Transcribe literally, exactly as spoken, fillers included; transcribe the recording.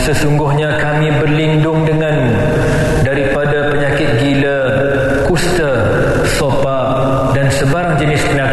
sesungguhnya kami berlindung denganmu daripada penyakit gila, kusta, sopa dan sebarang jenis penyakit